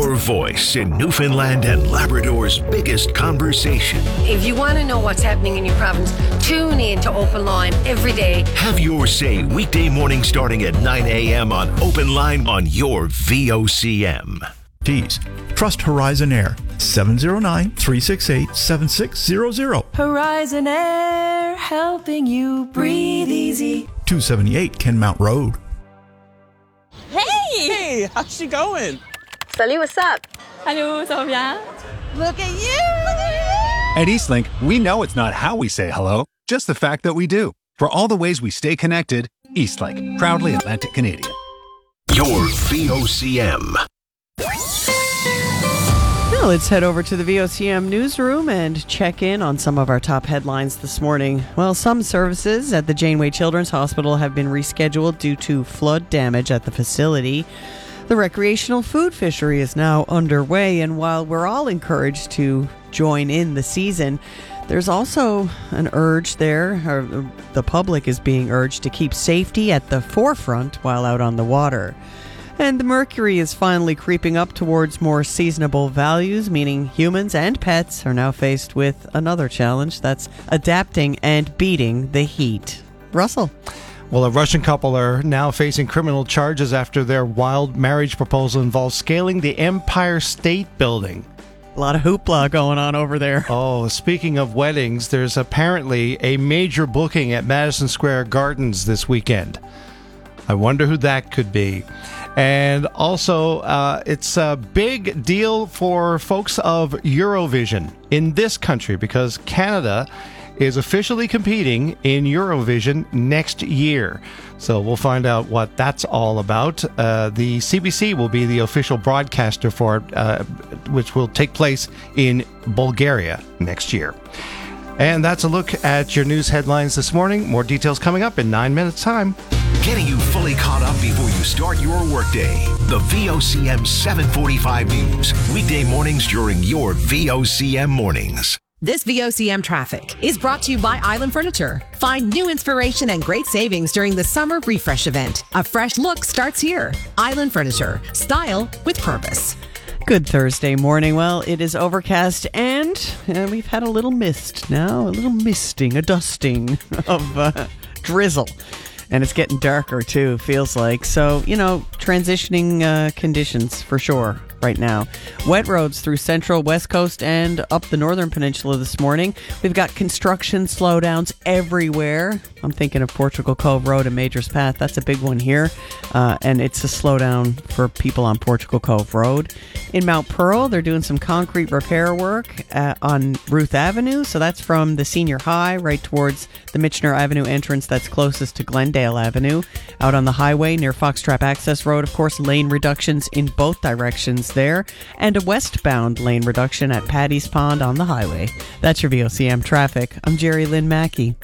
Your voice in Newfoundland and Labrador's biggest conversation. If you want to know what's happening in your province, tune in to Open Line every day. Have your say weekday morning starting at 9 a.m. on Open Line on your VOCM. Please trust Horizon Air. 709-368-7600. Horizon Air, helping you breathe easy. 278 Kenmount Road. Hey, how's she going? Salut, what's up? Hello, ça va bien? Look at you! At Eastlink, we know it's not how we say hello, just the fact that we do. For all the ways we stay connected, Eastlink, proudly Atlantic Canadian. Your VOCM. Now let's head over to the VOCM newsroom and check in on some of our top headlines this morning. Well, some services at the Janeway Children's Hospital have been rescheduled due to flood damage at the facility. The recreational food fishery is now underway, and while we're all encouraged to join in the season, there's also an urge there, or the public is being urged to keep safety at the forefront while out on the water. And the mercury is finally creeping up towards more seasonable values, meaning humans and pets are now faced with another challenge, that's adapting and beating the heat. Russell. Well, a Russian couple are now facing criminal charges after their wild marriage proposal involves scaling the Empire State Building. A lot of hoopla going on over there. Oh, speaking of weddings, there's apparently a major booking at Madison Square Gardens this weekend. I wonder who that could be. And also, it's a big deal for folks of Eurovision in this country because Canada is officially competing in Eurovision next year. So we'll find out what that's all about. The CBC will be the official broadcaster for it, which will take place in Bulgaria next year. And that's a look at your news headlines this morning. More details coming up in 9 minutes' time. Getting you fully caught up before you start your workday. The VOCM 745 News. Weekday mornings during your VOCM mornings. This VOCM traffic is brought to you by Island Furniture. Find new inspiration and great savings during the summer refresh event. A fresh look starts here. Island Furniture. Style with purpose. Good Thursday morning. Well, it is overcast and we've had a little mist now, a little misting, a dusting of drizzle. And it's getting darker too, feels like. So, transitioning conditions for sure right now. Wet roads through central, west coast, and up the northern peninsula this morning. We've got construction slowdowns everywhere. I'm thinking of Portugal Cove Road and Majors Path. That's a big one here. And it's a slowdown for people on Portugal Cove Road. In Mount Pearl, they're doing some concrete repair work on Ruth Avenue. So that's from the senior high right towards the Michener Avenue entrance that's closest to Glendale Avenue. Out on the highway near Foxtrap Access Road, of course, lane reductions in both directions there. And a westbound lane reduction at Paddy's Pond on the highway. That's your VOCM traffic. I'm Jerry Lynn Mackey.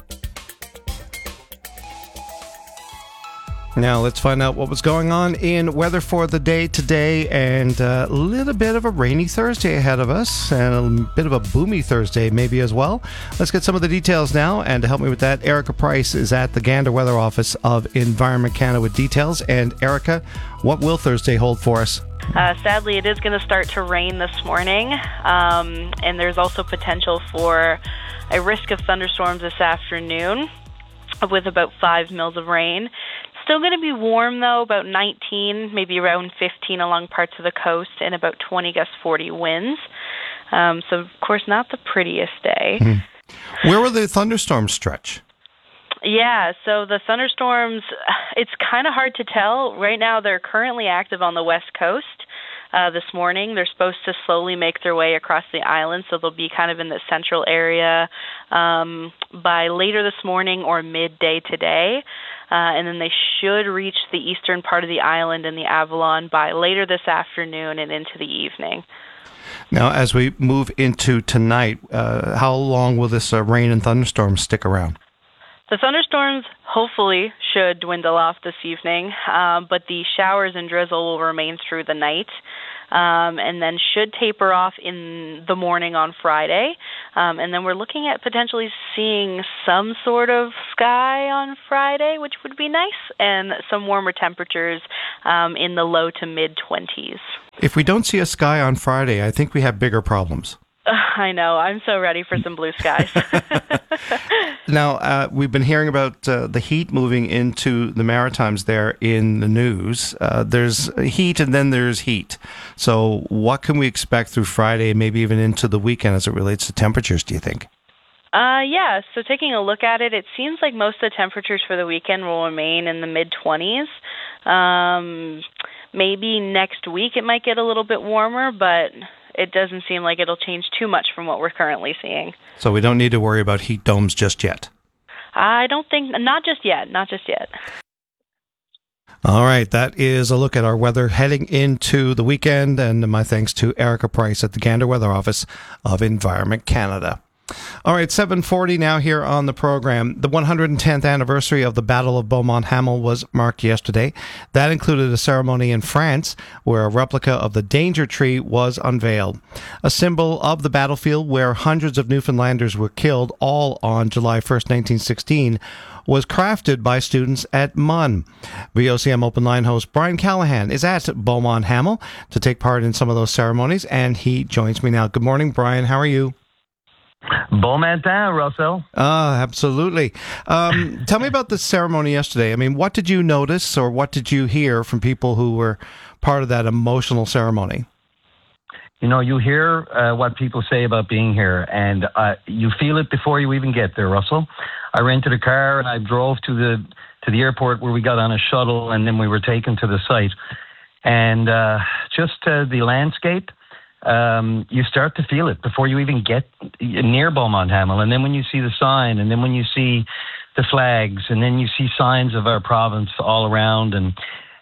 Now let's find out what was going on in weather for the day today, and a little bit of a rainy Thursday ahead of us and a bit of a boomy Thursday maybe as well. Let's get some of the details now, and to help me with that, Erica Price is at the Gander Weather Office of Environment Canada with details. And Erica, what will Thursday hold for us? Sadly, it is going to start to rain this morning, and there's also potential for a risk of thunderstorms this afternoon with about 5 mils of rain. Still going to be warm, though, about 19, maybe around 15 along parts of the coast, and about 20 gust 40 winds. So, of course, not the prettiest day. Mm-hmm. Where will the thunderstorms stretch? Yeah, so the thunderstorms, it's kind of hard to tell. Right now, they're currently active on the west coast. This morning, they're supposed to slowly make their way across the island, so they'll be kind of in the central area by later this morning or midday today. And then they should reach the eastern part of the island and the Avalon by later this afternoon and into the evening. Now, as we move into tonight, how long will this rain and thunderstorms stick around? The thunderstorms hopefully should dwindle off this evening, but the showers and drizzle will remain through the night. And then should taper off in the morning on Friday. And then we're looking at potentially seeing some sort of sky on Friday, which would be nice, and some warmer temperatures in the low to mid-20s. If we don't see a sky on Friday, I think we have bigger problems. I know. I'm so ready for some blue skies. Now, we've been hearing about the heat moving into the Maritimes there in the news. There's heat and then there's heat. So what can we expect through Friday, maybe even into the weekend as it relates to temperatures, do you think? Yeah, so taking a look at it, it seems like most of the temperatures for the weekend will remain in the mid-20s. Maybe next week it might get a little bit warmer, but it doesn't seem like it'll change too much from what we're currently seeing. So we don't need to worry about heat domes just yet? I don't think, not just yet. All right, that is a look at our weather heading into the weekend, and my thanks to Erica Price at the Gander Weather Office of Environment Canada. All right, 7:40 now here on the program. The 110th anniversary of the Battle of Beaumont-Hamel was marked yesterday. That included a ceremony in France where a replica of the Danger Tree was unveiled, a symbol of the battlefield where hundreds of Newfoundlanders were killed, all on July 1st, 1916, was crafted by students at MUN. VOCM Open Line host Brian Callahan is at Beaumont-Hamel to take part in some of those ceremonies, and he joins me now. Good morning, Brian. How are you? Bon matin, Russell. Absolutely. Tell me about the ceremony yesterday. I mean, what did you notice or what did you hear from people who were part of that emotional ceremony? You know, you hear what people say about being here, and you feel it before you even get there, Russell. I rented a car and I drove to the airport where we got on a shuttle, and then we were taken to the site. And just the landscape, you start to feel it before you even get near Beaumont-Hamel. And then when you see the sign, and then when you see the flags, and then you see signs of our province all around, and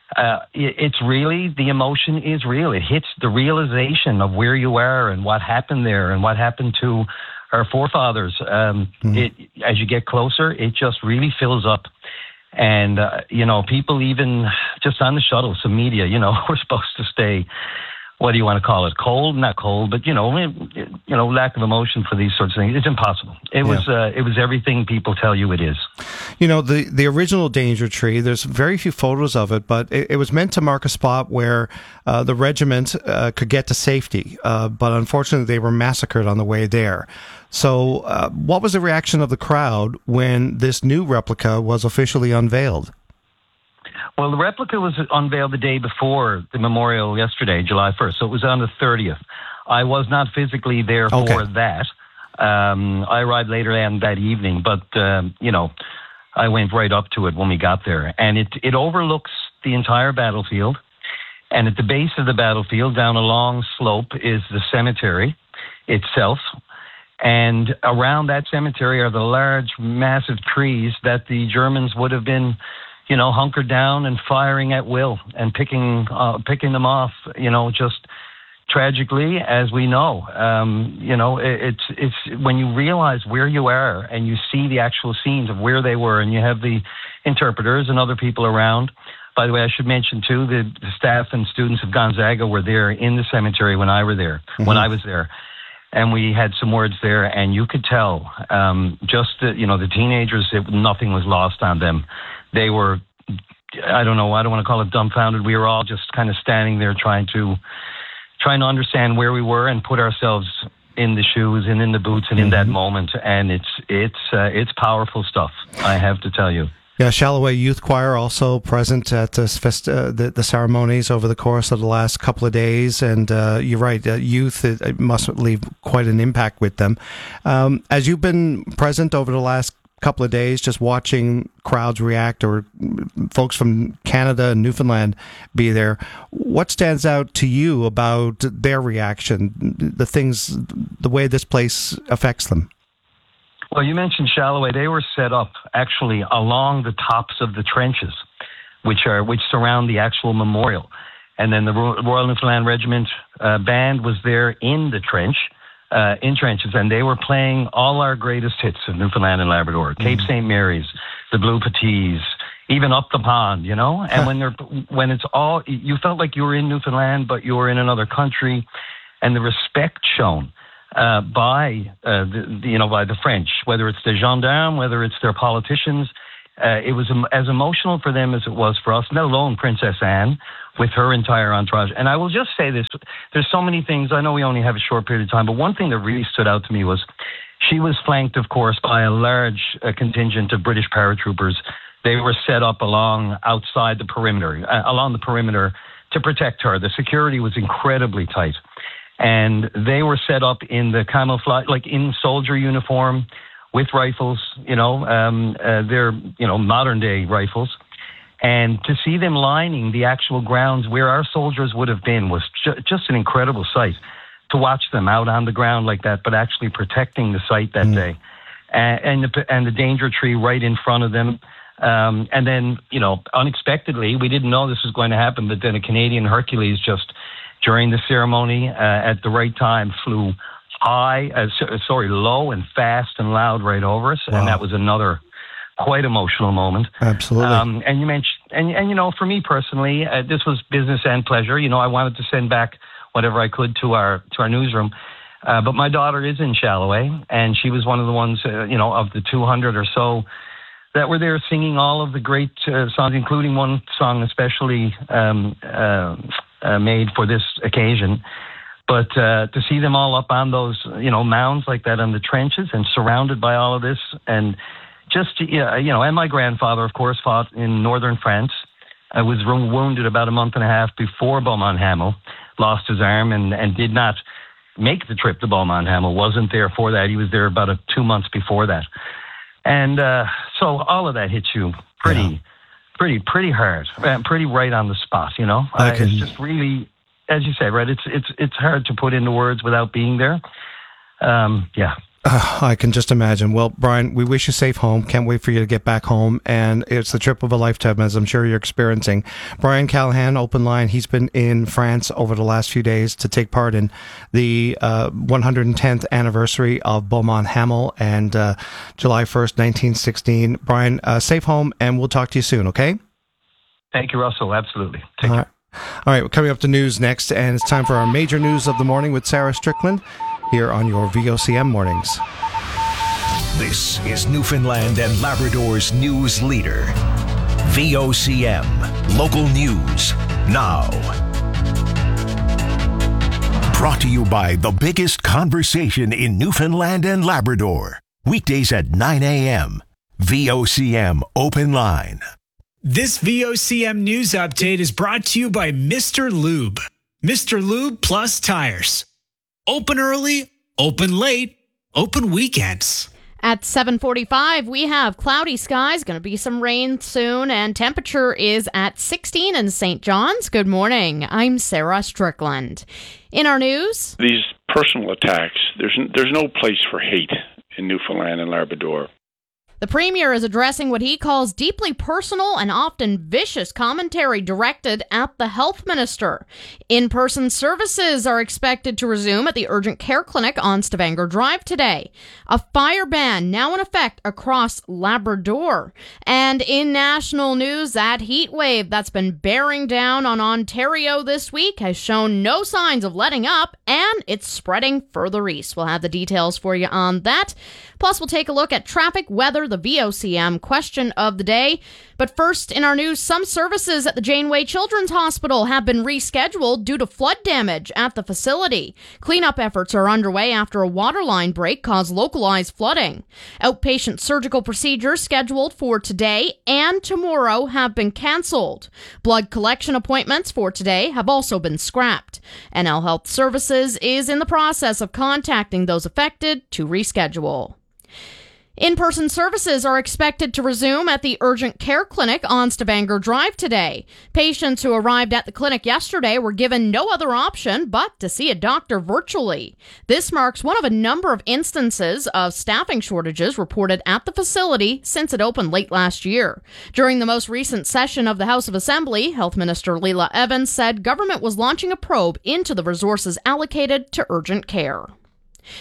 it's really, the emotion is real. It hits the realization of where you are and what happened there and what happened to our forefathers. As you get closer, it just really fills up. And, people even just on the shuttle, some media, we're supposed to stay, what do you want to call it? Cold? Not cold, but, lack of emotion for these sorts of things. It's impossible. It was everything people tell you it is. The original Danger Tree, there's very few photos of it, but it was meant to mark a spot where the regiment could get to safety. But unfortunately, they were massacred on the way there. So what was the reaction of the crowd when this new replica was officially unveiled? Well, the replica was unveiled the day before the memorial yesterday, July 1st. So it was on the 30th. I was not physically there for that. I arrived later that evening, but, I went right up to it when we got there. And it overlooks the entire battlefield. And at the base of the battlefield, down a long slope, is the cemetery itself. And around that cemetery are the large, massive trees that the Germans would have been, hunkered down and firing at will and picking them off, just tragically, as we know. It's when you realize where you are and you see the actual scenes of where they were, and you have the interpreters and other people around. By the way, I should mention, too, the staff and students of Gonzaga were there in the cemetery when I was there. And we had some words there, and you could tell, the teenagers, nothing was lost on them. They were, I don't want to call it dumbfounded. We were all just kind of standing there trying to understand where we were and put ourselves in the shoes and in the boots and in that moment. And it's powerful stuff, I have to tell you. Yeah, Shalloway Youth Choir also present at the ceremonies over the course of the last couple of days. And you're right, youth, it must leave quite an impact with them. As you've been present over the last couple of days, just watching crowds react, or folks from Canada and Newfoundland be there, what stands out to you about their reaction, the way this place affects them? Well, you mentioned Shalloway. They were set up actually along the tops of the trenches, which surround the actual memorial. And then the Royal Newfoundland Regiment band was there in the trenches, and they were playing all our greatest hits of Newfoundland and Labrador, Cape St. Mary's, the Blue Petits, even Up the Pond, And when it's all, you felt like you were in Newfoundland, but you were in another country, and the respect shown by the French, whether it's the gendarmes, whether it's their politicians, it was as emotional for them as it was for us, let alone Princess Anne with her entire entourage. And I will just say this, there's so many things, I know we only have a short period of time, but one thing that really stood out to me was she was flanked, of course, by a large contingent of British paratroopers. They were set up along the perimeter to protect her. The security was incredibly tight. And they were set up in the camouflage, like in soldier uniform with rifles, they're, modern day rifles. And to see them lining the actual grounds where our soldiers would have been was just an incredible sight. To watch them out on the ground like that, but actually protecting the site that day. And the danger tree right in front of them. And then, unexpectedly, we didn't know this was going to happen, but then a Canadian Hercules just during the ceremony at the right time flew low and fast and loud right over us. Wow. And that was another quite emotional moment. Absolutely. And you mentioned, and for me personally, this was business and pleasure. I wanted to send back whatever I could to our newsroom. But my daughter is in Shalloway, and she was one of the ones, of the 200 or so that were there singing all of the great songs, including one song especially made for this occasion. But to see them all up on those, mounds like that on the trenches and surrounded by all of this, and just, and my grandfather, of course, fought in northern France. I was wounded about a month and a half before Beaumont Hamel, lost his arm and did not make the trip to Beaumont Hamel, wasn't there for that. He was there about 2 months before that. And so all of that hits you pretty hard, pretty right on the spot, It's just really, as you say, right, it's hard to put into words without being there. I can just imagine. Well, Brian, we wish you safe home. Can't wait for you to get back home. And it's the trip of a lifetime, as I'm sure you're experiencing. Brian Callahan, Open Line. He's been in France over the last few days to take part in the 110th anniversary of Beaumont Hamel and July 1st, 1916. Brian, safe home, and we'll talk to you soon, okay? Thank you, Russell. Absolutely. Take care. All right, we're coming up to news next, and it's time for our major news of the morning with Sarah Strickland here on your VOCM mornings. This is Newfoundland and Labrador's news leader. VOCM, local news now. Brought to you by the biggest conversation in Newfoundland and Labrador. Weekdays at 9 a.m. VOCM Open Line. This VOCM news update is brought to you by Mr. Lube. Mr. Lube Plus Tires. Open early, open late, open weekends. At 7:45, we have cloudy skies, going to be some rain soon, and temperature is at 16 in St. John's. Good morning. I'm Sarah Strickland. In our news, these personal attacks, there's no place for hate in Newfoundland and Labrador. the Premier is addressing what he calls deeply personal and often vicious commentary directed at the Health Minister. In-person services are expected to resume at the Urgent Care Clinic on Stavanger Drive today. A fire ban now in effect across Labrador. And in national news, that heat wave that's been bearing down on Ontario this week has shown no signs of letting up, and it's spreading further east. We'll have the details for you on that. Plus, we'll take a look at traffic, weather, the VOCM question of the day. But first, in our news, some services at the Janeway Children's Hospital have been rescheduled due to flood damage at the facility. Cleanup efforts are underway after a waterline break caused localized flooding. Outpatient surgical procedures scheduled for today and tomorrow have been canceled. Blood collection appointments for today have also been scrapped. NL Health Services is in the process of contacting those affected to reschedule. In-person services are expected to resume at the Urgent Care Clinic on Stavanger Drive today. Patients who arrived at the clinic yesterday were given no other option but to see a doctor virtually. This marks one of a number of instances of staffing shortages reported at the facility since it opened late last year. During the most recent session of the House of Assembly, Health Minister Leila Evans said government was launching a probe into the resources allocated to urgent care.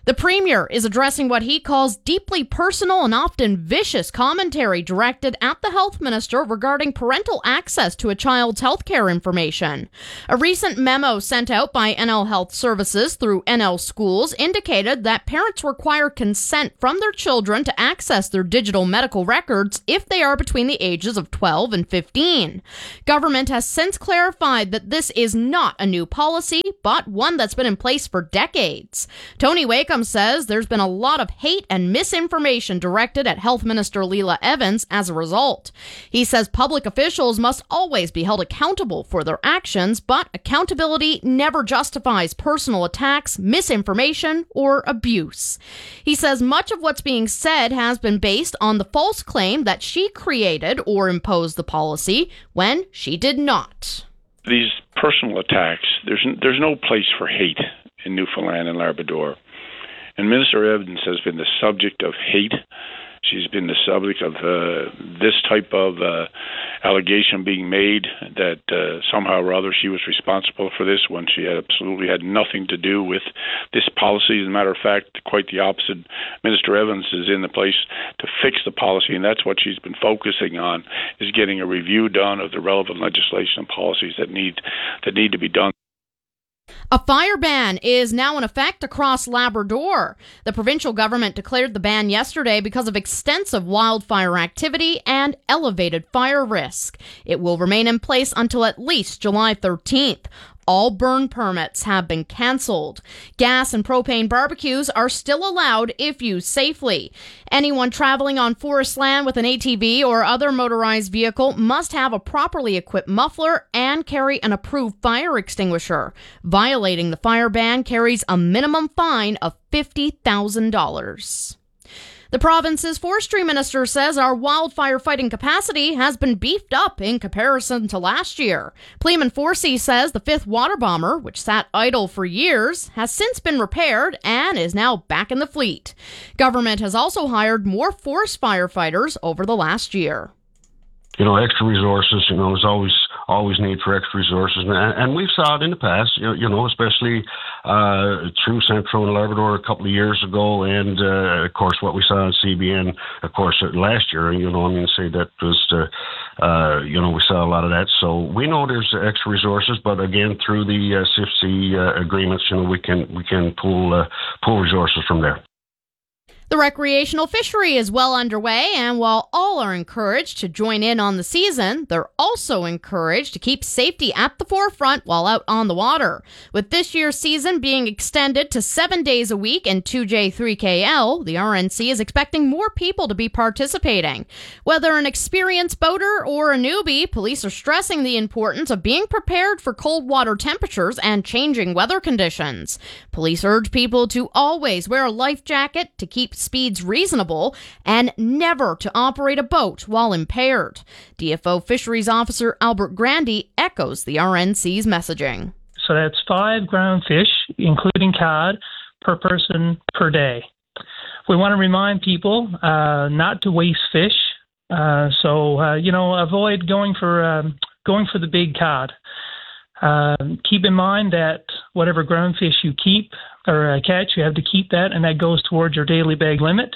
The Premier is addressing what he calls deeply personal and often vicious commentary directed at the Health Minister regarding parental access to a child's healthcare information. A recent memo sent out by NL Health Services through NL Schools indicated that parents require consent from their children to access their digital medical records if they are between the ages of 12 and 15. Government has since clarified that this is not a new policy, but one that's been in place for decades. Tony Wakeham says there's been a lot of hate and misinformation directed at Health Minister Leela Evans as a result. He says public officials must always be held accountable for their actions, but accountability never justifies personal attacks, misinformation, or abuse. He says much of what's being said has been based on the false claim that she created or imposed the policy when she did not. These personal attacks, there's no place for hate in Newfoundland and Labrador. And Minister Evans has been the subject of hate. She's been the subject of this type of allegation being made that somehow or other she was responsible for this when she absolutely had nothing to do with this policy. As a matter of fact, quite the opposite. Minister Evans is in the place to fix the policy, and that's what she's been focusing on, is getting a review done of the relevant legislation and policies that need to be done. A fire ban is now in effect across Labrador. The provincial government declared the ban yesterday because of extensive wildfire activity and elevated fire risk. It will remain in place until at least July 13th. All burn permits have been canceled. Gas and propane barbecues are still allowed if used safely. Anyone traveling on forest land with an ATV or other motorized vehicle must have a properly equipped muffler and carry an approved fire extinguisher. Violating the fire ban carries a minimum fine of $50,000. The province's forestry minister says our wildfire fighting capacity has been beefed up in comparison to last year. Pleeman Forsey says the 5th water bomber, which sat idle for years, has since been repaired and is now back in the fleet. Government has also hired more forest firefighters over the last year. Extra resources, there's always need for extra resources. And we've saw it in the past, especially through Central and Labrador a couple of years ago. And, of course, what we saw in CBN, of course, last year, say that was, we saw a lot of that. So we know there's extra resources, but again, through the CFC agreements, we can pull resources from there. The recreational fishery is well underway, and while all are encouraged to join in on the season, they're also encouraged to keep safety at the forefront while out on the water. With this year's season being extended to 7 days a week in 2J3KL, the RNC is expecting more people to be participating. Whether an experienced boater or a newbie, police are stressing the importance of being prepared for cold water temperatures and changing weather conditions. Police urge people to always wear a life jacket to keep speeds reasonable and never to operate a boat while impaired. DFO Fisheries Officer Albert Grandy echoes the RNC's messaging. So that's 5 ground fish, including cod, per person per day. We want to remind people not to waste fish. So avoid going for the big cod. Keep in mind that whatever ground fish you keep or catch, you have to keep that, and that goes towards your daily bag limit.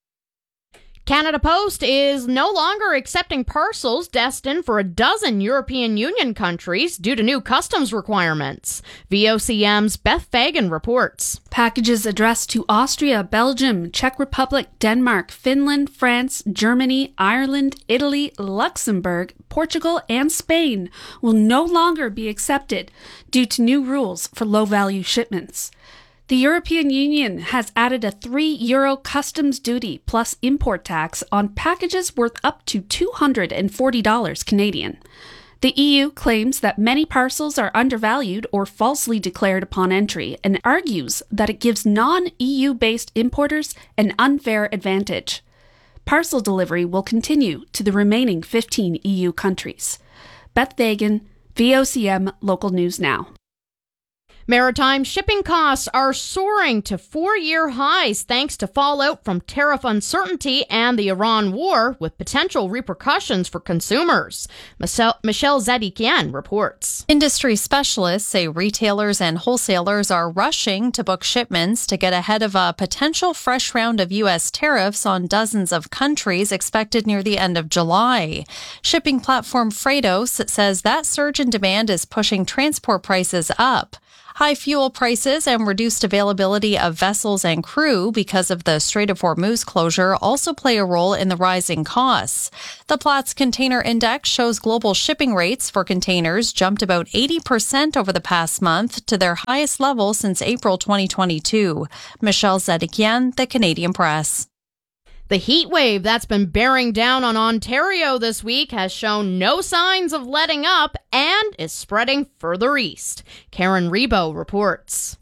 Canada Post is no longer accepting parcels destined for a dozen European Union countries due to new customs requirements. VOCM's Beth Fagan reports. Packages addressed to Austria, Belgium, Czech Republic, Denmark, Finland, France, Germany, Ireland, Italy, Luxembourg, Portugal, and Spain will no longer be accepted due to new rules for low-value shipments. The European Union has added a €3 customs duty plus import tax on packages worth up to $240 Canadian. The EU claims that many parcels are undervalued or falsely declared upon entry and argues that it gives non-EU-based importers an unfair advantage. Parcel delivery will continue to the remaining 15 EU countries. Beth Fagan, VOCM Local News Now. Maritime shipping costs are soaring to 4-year highs thanks to fallout from tariff uncertainty and the Iran war, with potential repercussions for consumers. Michelle Zadikian reports. Industry specialists say retailers and wholesalers are rushing to book shipments to get ahead of a potential fresh round of U.S. tariffs on dozens of countries expected near the end of July. Shipping platform Freightos says that surge in demand is pushing transport prices up. High fuel prices and reduced availability of vessels and crew because of the Strait of Hormuz closure also play a role in the rising costs. The Platts Container Index shows global shipping rates for containers jumped about 80% over the past month to their highest level since April 2022. Michelle Zedikian, The Canadian Press. The heat wave that's been bearing down on Ontario this week has shown no signs of letting up and is spreading further east. Karen Rebo reports.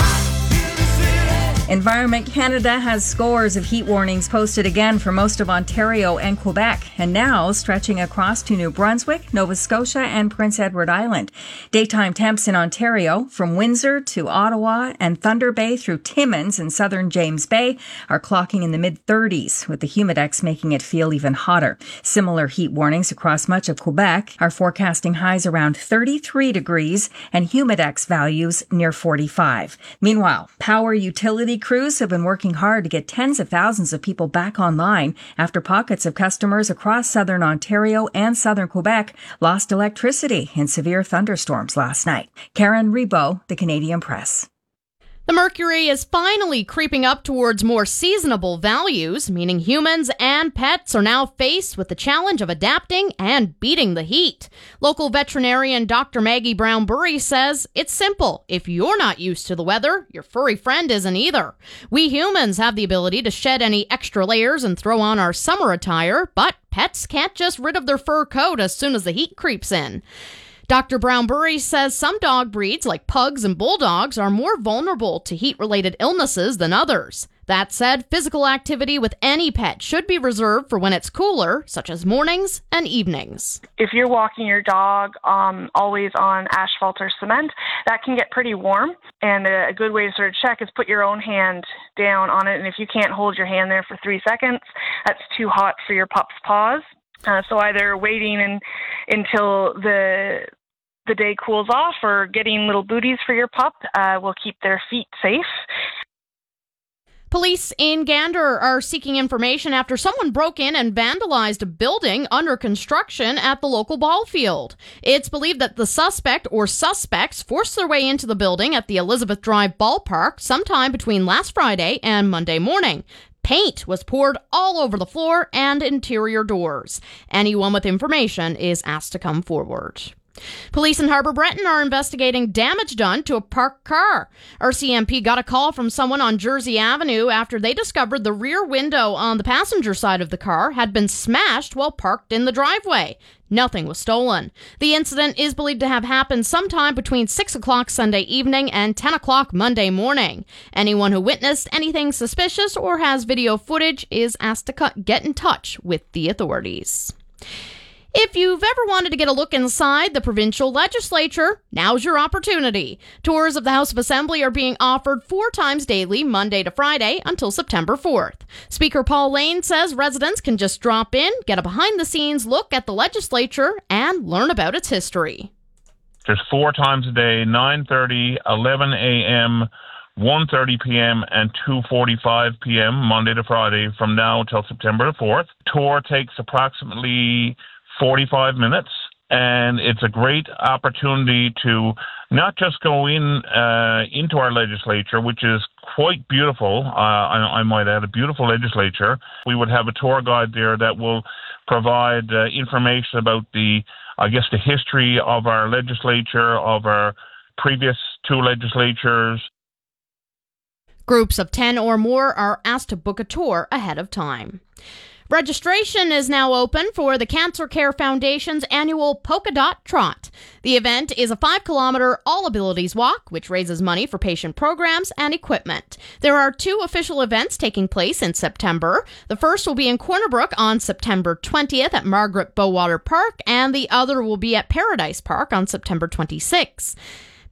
Environment Canada has scores of heat warnings posted again for most of Ontario and Quebec, and now stretching across to New Brunswick, Nova Scotia, and Prince Edward Island. Daytime temps in Ontario, from Windsor to Ottawa and Thunder Bay through Timmins and southern James Bay, are clocking in the mid-30s, with the humidex making it feel even hotter. Similar heat warnings across much of Quebec are forecasting highs around 33 degrees and humidex values near 45. Meanwhile, power utility crews have been working hard to get tens of thousands of people back online after pockets of customers across southern Ontario and southern Quebec lost electricity in severe thunderstorms last night. Karen Rebo, The Canadian Press. The mercury is finally creeping up towards more seasonable values, meaning humans and pets are now faced with the challenge of adapting and beating the heat. Local veterinarian Dr. Maggie Brown-Burry says it's simple. If you're not used to the weather, your furry friend isn't either. We humans have the ability to shed any extra layers and throw on our summer attire, but pets can't just rid of their fur coat as soon as the heat creeps in. Dr. Brown-Burry says some dog breeds, like pugs and bulldogs, are more vulnerable to heat-related illnesses than others. That said, physical activity with any pet should be reserved for when it's cooler, such as mornings and evenings. If you're walking your dog always on asphalt or cement, that can get pretty warm. And a good way to sort of check is put your own hand down on it. And if you can't hold your hand there for 3 seconds, that's too hot for your pup's paws. So either waiting until the day cools off or getting little booties for your pup will keep their feet safe. Police in Gander are seeking information after someone broke in and vandalized a building under construction at the local ball field. It's believed that the suspect or suspects forced their way into the building at the Elizabeth Drive ballpark sometime between last Friday and Monday morning. Paint was poured all over the floor and interior doors. Anyone with information is asked to come forward. Police in Harbour Breton are investigating damage done to a parked car. RCMP got a call from someone on Jersey Avenue after they discovered the rear window on the passenger side of the car had been smashed while parked in the driveway. Nothing was stolen. The incident is believed to have happened sometime between 6 o'clock Sunday evening and 10 o'clock Monday morning. Anyone who witnessed anything suspicious or has video footage is asked to get in touch with the authorities. If you've ever wanted to get a look inside the provincial legislature, now's your opportunity. Tours of the House of Assembly are being offered 4 times daily, Monday to Friday, until September 4th. Speaker Paul Lane says residents can just drop in, get a behind-the-scenes look at the legislature, and learn about its history. There's 4 times a day, 9:30, 11 a.m., 1:30 p.m. and 2:45 p.m., Monday to Friday, from now until September 4th. Tour takes approximately 45 minutes, and it's a great opportunity to not just go into our legislature, which is quite beautiful. I might add, a beautiful legislature. We would have a tour guide there that will provide information about the history of our legislature, of our previous 2 legislatures. Groups of 10 or more are asked to book a tour ahead of time. Registration is now open for the Cancer Care Foundation's annual Polka Dot Trot. The event is a 5-kilometer all-abilities walk, which raises money for patient programs and equipment. There are 2 official events taking place in September. The first will be in Corner Brook on September 20th at Margaret Bowater Park, and the other will be at Paradise Park on September 26th.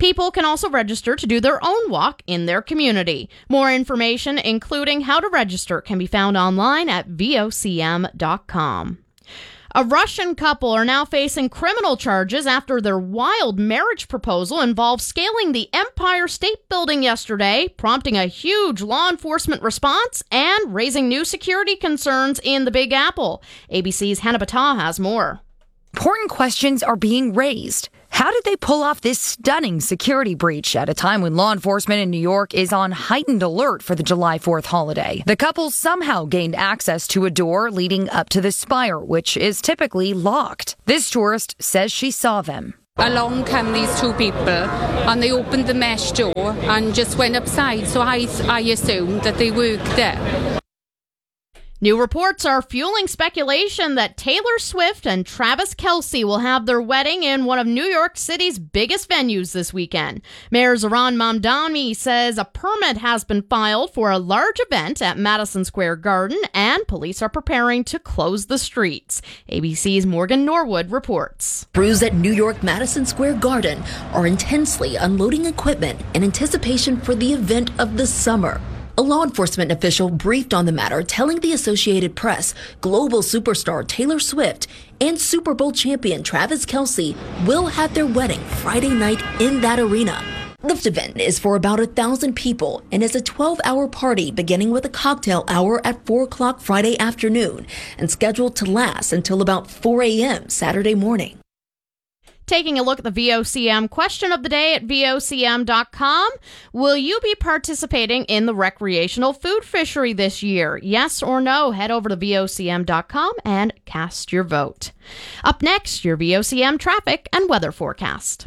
People can also register to do their own walk in their community. More information, including how to register, can be found online at vocm.com. A Russian couple are now facing criminal charges after their wild marriage proposal involved scaling the Empire State Building yesterday, prompting a huge law enforcement response and raising new security concerns in the Big Apple. ABC's Hannah Battah has more. Important questions are being raised. How did they pull off this stunning security breach at a time when law enforcement in New York is on heightened alert for the July 4th holiday? The couple somehow gained access to a door leading up to the spire, which is typically locked. This tourist says she saw them. Along came these two people and they opened the mesh door and just went upside, so I assumed that they worked there. New reports are fueling speculation that Taylor Swift and Travis Kelce will have their wedding in one of New York City's biggest venues this weekend. Mayor Zohran Mamdani says a permit has been filed for a large event at Madison Square Garden, and police are preparing to close the streets. ABC's Morgan Norwood reports. Crews at New York Madison Square Garden are intensely unloading equipment in anticipation for the event of the summer. A law enforcement official briefed on the matter, telling the Associated Press global superstar Taylor Swift and Super Bowl champion Travis Kelce will have their wedding Friday night in that arena. The event is for about 1,000 people and is a 12-hour party beginning with a cocktail hour at 4 o'clock Friday afternoon and scheduled to last until about 4 a.m. Saturday morning. Taking a look at the VOCM question of the day at VOCM.com. Will you be participating in the recreational food fishery this year? Yes or no? Head over to VOCM.com and cast your vote. Up next, your VOCM traffic and weather forecast.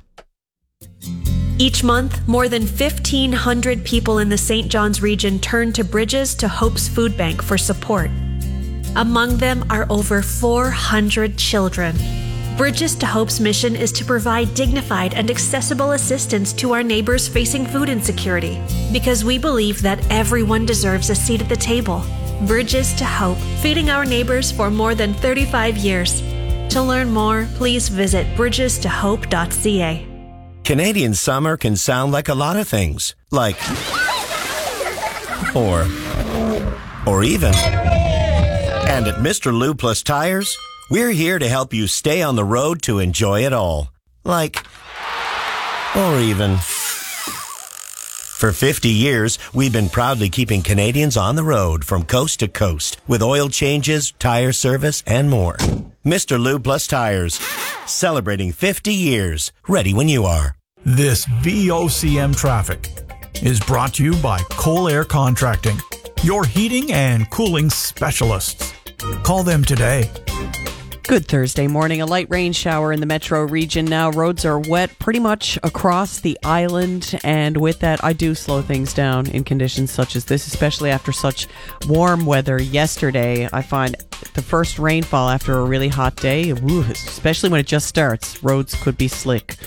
Each month, more than 1,500 people in the St. John's region turn to Bridges to Hope's Food Bank for support. Among them are over 400 children. Bridges to Hope's mission is to provide dignified and accessible assistance to our neighbors facing food insecurity, because we believe that everyone deserves a seat at the table. Bridges to Hope, feeding our neighbors for more than 35 years. To learn more, please visit bridgestohope.ca. Canadian summer can sound like a lot of things, like or even. And at Mr. Lube Plus Tires, we're here to help you stay on the road to enjoy it all. Like, or even. For 50 years, we've been proudly keeping Canadians on the road from coast to coast with oil changes, tire service, and more. Mr. Lube Plus Tires, celebrating 50 years, ready when you are. This VOCM traffic is brought to you by Coal Air Contracting, your heating and cooling specialists. Call them today. Good Thursday morning. A light rain shower in the metro region now. Roads are wet pretty much across the island, and with that, I do slow things down in conditions such as this, especially after such warm weather yesterday. I find the first rainfall after a really hot day, especially when it just starts, roads could be slick.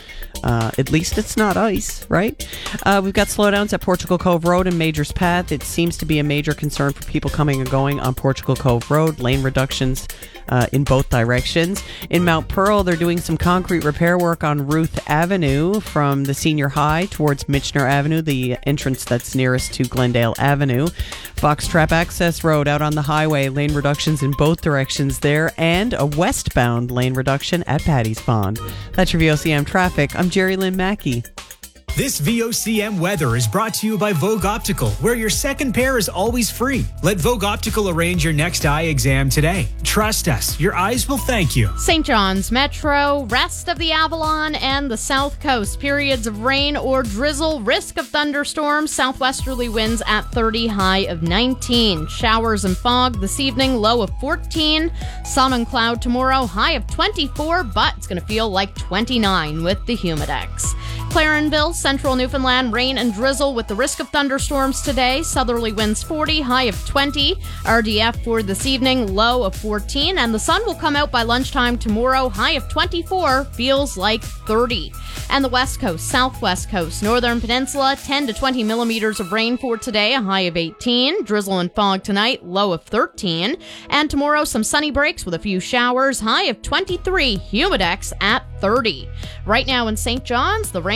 At least it's not ice, right? We've got slowdowns at Portugal Cove Road and Majors Path. It seems to be a major concern for people coming and going on Portugal Cove Road. Lane reductions in both directions. In Mount Pearl, they're doing some concrete repair work on Ruth Avenue from the Senior High towards Michener Avenue, the entrance that's nearest to Glendale Avenue. Foxtrap Access Road out on the highway, lane reductions in both directions there, and a westbound lane reduction at Paddy's Pond. That's your VOCM traffic. I'm Jerry Lynn Mackey. This VOCM weather is brought to you by Vogue Optical, where your second pair is always free. Let Vogue Optical arrange your next eye exam today. Trust us, your eyes will thank you. St. John's Metro, rest of the Avalon and the South Coast. Periods of rain or drizzle, risk of thunderstorms, southwesterly winds at 30, high of 19. Showers and fog this evening, low of 14. Sun and cloud tomorrow, high of 24, but it's going to feel like 29 with the Humidex. Clarenville, central Newfoundland, rain and drizzle with the risk of thunderstorms today. Southerly winds 40, high of 20. RDF for this evening, low of 14. And the sun will come out by lunchtime tomorrow, high of 24, feels like 30. And the west coast, southwest coast, northern peninsula, 10 to 20 millimeters of rain for today, a high of 18. Drizzle and fog tonight, low of 13. And tomorrow, some sunny breaks with a few showers, high of 23. Humidex at 30. Right now in St. John's, the rain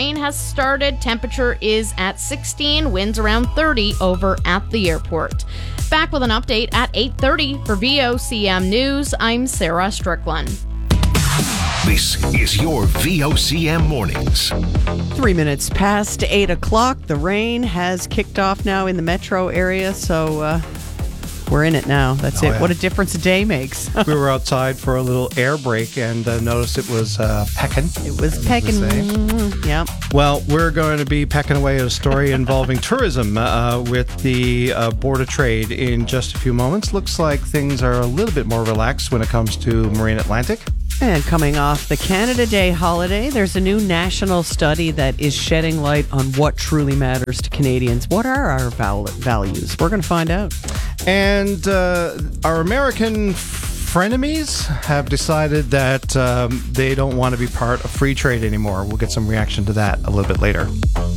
rain has started. Temperature is at 16, winds around 30 over at the airport. Back with an update at 8:30 for VOCM News. I'm Sarah Strickland. This is your VOCM Mornings. 3 minutes past 8 o'clock. The rain has kicked off now in the metro area, so we're in it now. That's it. Yeah. What a difference a day makes. We were outside for a little air break and noticed it was pecking. It was pecking. Yeah. Well, we're going to be pecking away at a story involving tourism with the Board of Trade in just a few moments. Looks like things are a little bit more relaxed when it comes to Marine Atlantic. And coming off the Canada Day holiday, there's a new national study that is shedding light on what truly matters to Canadians. What are our values? We're going to find out. And our American frenemies have decided that they don't want to be part of free trade anymore. We'll get some reaction to that a little bit later.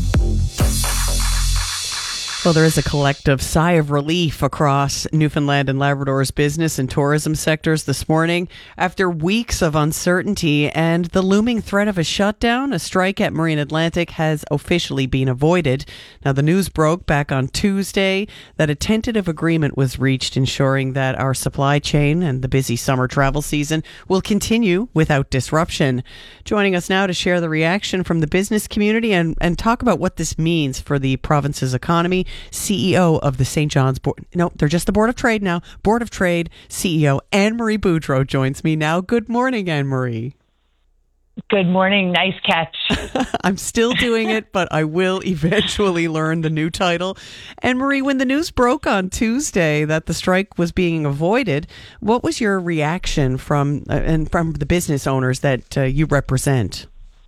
Well, there is a collective sigh of relief across Newfoundland and Labrador's business and tourism sectors this morning. After weeks of uncertainty and the looming threat of a shutdown, a strike at Marine Atlantic has officially been avoided. Now, the news broke back on Tuesday that a tentative agreement was reached ensuring that our supply chain and the busy summer travel season will continue without disruption. Joining us now to share the reaction from the business community and talk about what this means for the province's economy, CEO of the St. John's Board. No, they're just the Board of Trade now. Board of Trade CEO Anne-Marie Boudreau joins me now. Good morning, Anne-Marie. Good morning. Nice catch. I'm still doing it, but I will eventually learn the new title. Anne-Marie, when the news broke on Tuesday that the strike was being avoided, what was your reaction from the business owners that you represent?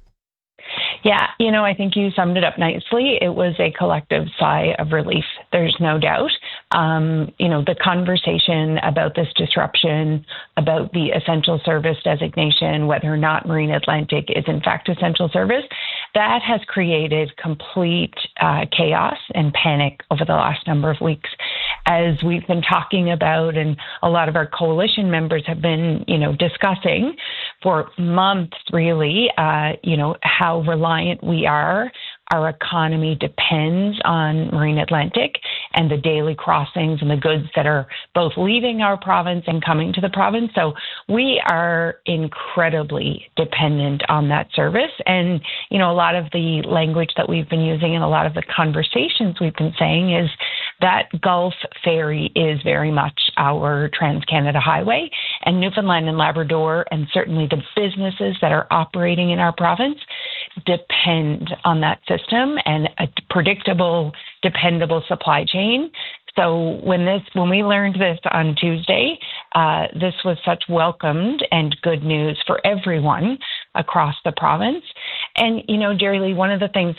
Yeah, I think you summed it up nicely. It was a collective sigh of relief. There's no doubt. The conversation about this disruption, about the essential service designation, whether or not Marine Atlantic is in fact essential service, that has created complete chaos and panic over the last number of weeks. As we've been talking about, and a lot of our coalition members have been, discussing for months, really, how reliant we are. Our economy depends on Marine Atlantic and the daily crossings and the goods that are both leaving our province and coming to the province. So we are incredibly dependent on that service. And, a lot of the language that we've been using and a lot of the conversations we've been saying is that Gulf Ferry is very much our Trans-Canada Highway, and Newfoundland and Labrador, and certainly the businesses that are operating in our province, depend on that system and a predictable, dependable supply chain. So when we learned this on Tuesday, this was such welcomed and good news for everyone across the province. And Jerry-Lee, one of the things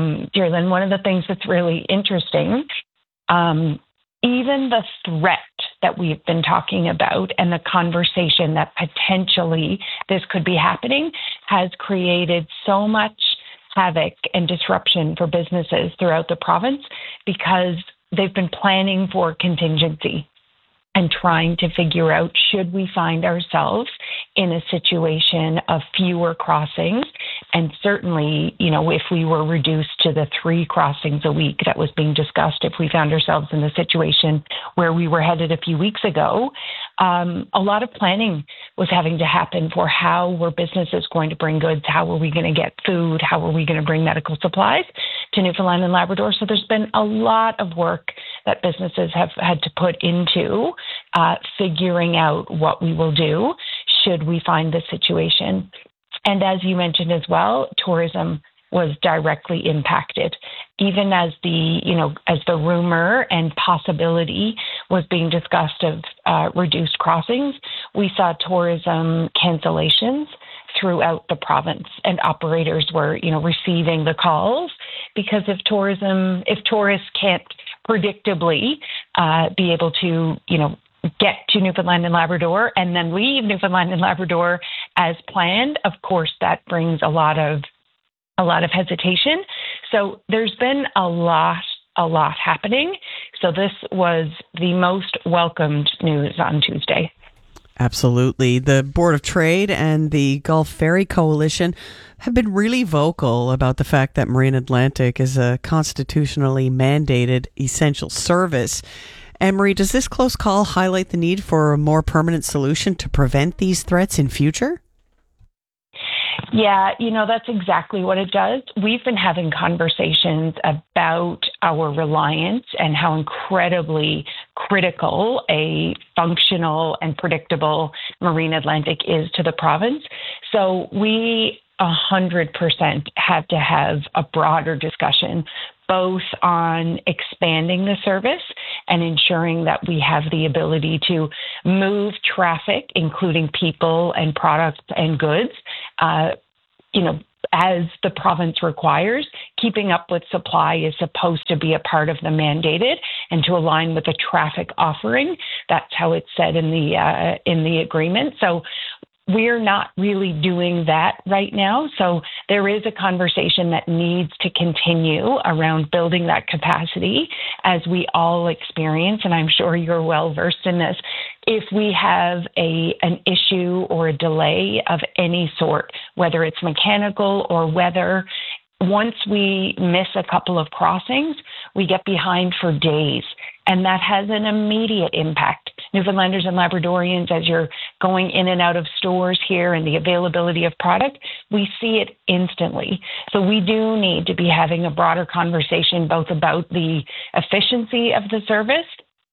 that's really interesting, even the threat that we've been talking about and the conversation that potentially this could be happening has created so much havoc and disruption for businesses throughout the province because they've been planning for contingency and trying to figure out, should we find ourselves in a situation of fewer crossings? And certainly, if we were reduced to the 3 crossings a week that was being discussed, if we found ourselves in the situation where we were headed a few weeks ago, a lot of planning was having to happen for how were businesses going to bring goods, how were we going to get food, how were we going to bring medical supplies to Newfoundland and Labrador. So there's been a lot of work that businesses have had to put into figuring out what we will do should we find this situation. And as you mentioned as well, tourism was directly impacted. Even as the rumor and possibility was being discussed of reduced crossings, we saw tourism cancellations throughout the province, and operators were, receiving the calls because if tourists can't predictably be able to, get to Newfoundland and Labrador and then leave Newfoundland and Labrador as planned, of course, that brings a lot of hesitation. So there's been a lot happening. So this was the most welcomed news on Tuesday. Absolutely. The Board of Trade and the Gulf Ferry Coalition have been really vocal about the fact that Marine Atlantic is a constitutionally mandated essential service. Anne-Marie, does this close call highlight the need for a more permanent solution to prevent these threats in future? Yeah, that's exactly what it does. We've been having conversations about our reliance and how incredibly critical a functional and predictable Marine Atlantic is to the province. So we 100% have to have a broader discussion, both on expanding the service and ensuring that we have the ability to move traffic, including people and products and goods, as the province requires. Keeping up with supply is supposed to be a part of the mandated and to align with the traffic offering. That's how it's said in the agreement. So we're not really doing that right now. So there is a conversation that needs to continue around building that capacity as we all experience, and I'm sure you're well versed in this. If we have an issue or a delay of any sort, whether it's mechanical or weather, once we miss a couple of crossings, we get behind for days. And that has an immediate impact. Newfoundlanders and Labradorians, as you're going in and out of stores here and the availability of product, we see it instantly. So we do need to be having a broader conversation both about the efficiency of the service,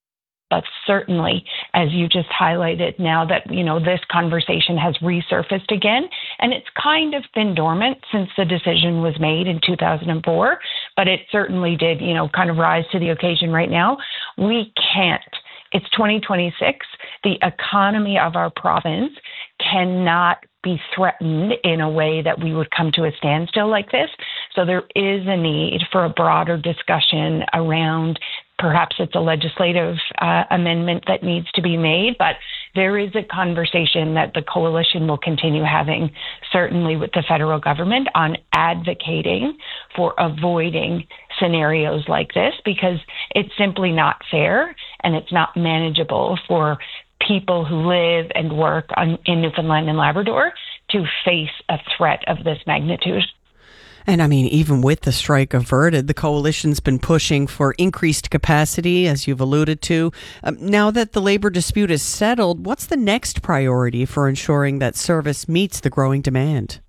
but certainly, as you just highlighted, now that, this conversation has resurfaced again, and it's kind of been dormant since the decision was made in 2004, but it certainly did, kind of rise to the occasion right now. We can't. It's 2026. The economy of our province cannot be threatened in a way that we would come to a standstill like this. So there is a need for a broader discussion around, perhaps it's a legislative amendment that needs to be made, but there is a conversation that the coalition will continue having, certainly with the federal government, on advocating for avoiding scenarios like this, because it's simply not fair and it's not manageable for people who live and work in Newfoundland and Labrador to face a threat of this magnitude. And even with the strike averted, the coalition's been pushing for increased capacity, as you've alluded to. Now that the labor dispute is settled, what's the next priority for ensuring that service meets the growing demand?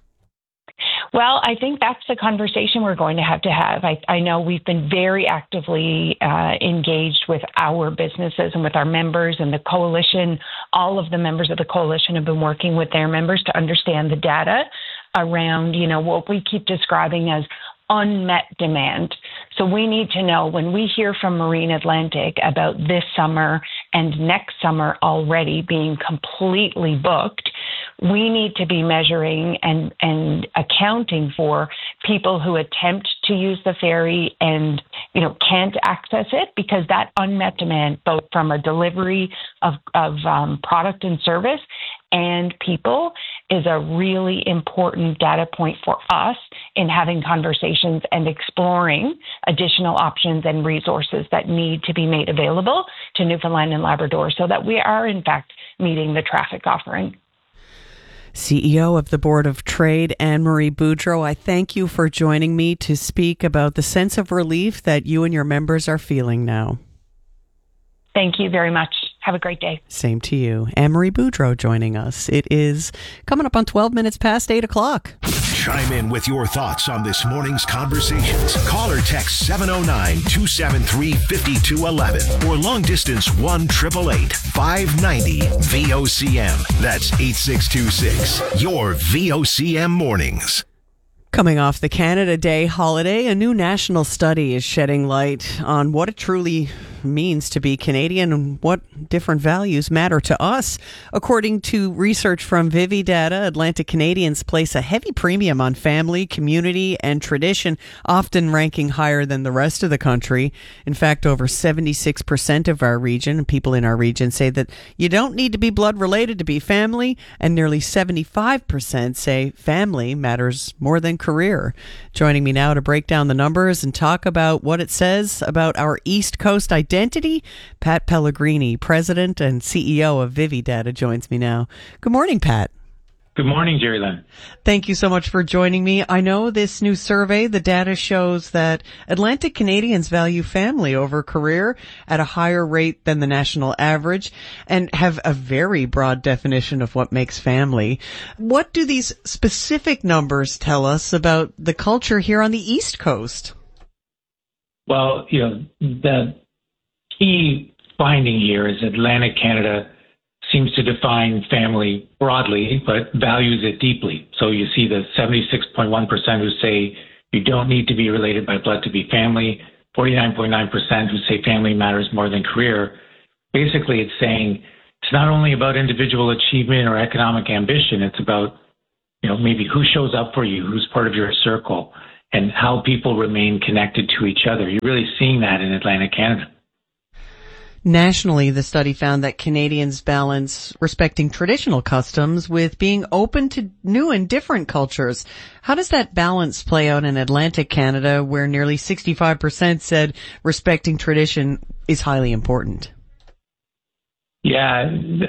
Well, I think that's the conversation we're going to have. I know we've been very actively engaged with our businesses and with our members and the coalition. All of the members of the coalition have been working with their members to understand the data around, what we keep describing as unmet demand. So we need to know, when we hear from Marine Atlantic about this summer and next summer already being completely booked, we need to be measuring and accounting for people who attempt to use the ferry and, can't access it, because that unmet demand, both from a delivery of product and service and people, is a really important data point for us in having conversations and exploring additional options and resources that need to be made available to Newfoundland and Labrador so that we are, in fact, meeting the traffic offering. CEO of the Board of Trade, Anne-Marie Boudreau, I thank you for joining me to speak about the sense of relief that you and your members are feeling now. Thank you very much. Have a great day. Same to you. Anne-Marie Boudreau joining us. It is coming up on 12 minutes past 8 o'clock. Chime in with your thoughts on this morning's conversations. Call or text 709-273-5211 or long distance 1-888-590-VOCM. That's 8626. Your VOCM mornings. Coming off the Canada Day holiday, a new national study is shedding light on what it truly means to be Canadian and what different values matter to us. According to research from Vivi Data, Atlantic Canadians place a heavy premium on family, community, and tradition, often ranking higher than the rest of the country. In fact, over 76% of our region, people in our region, say that you don't need to be blood related to be family, and nearly 75% say family matters more than career. Joining me now to break down the numbers and talk about what it says about our East Coast identity identity. Pat Pellegrini, President and CEO of Vivi Data, joins me now. Good morning, Pat. Good morning, Jerry Lynn. Thank you so much for joining me. I know this new survey, the data shows that Atlantic Canadians value family over career at a higher rate than the national average and have a very broad definition of what makes family. What do these specific numbers tell us about the culture here on the East Coast? Well, the key finding here is Atlantic Canada seems to define family broadly, but values it deeply. So you see the 76.1% who say you don't need to be related by blood to be family, 49.9% who say family matters more than career. Basically, it's saying it's not only about individual achievement or economic ambition, it's about, maybe who shows up for you, who's part of your circle, and how people remain connected to each other. You're really seeing that in Atlantic Canada. Nationally, the study found that Canadians balance respecting traditional customs with being open to new and different cultures. How does that balance play out in Atlantic Canada, where nearly 65% said respecting tradition is highly important? Yeah,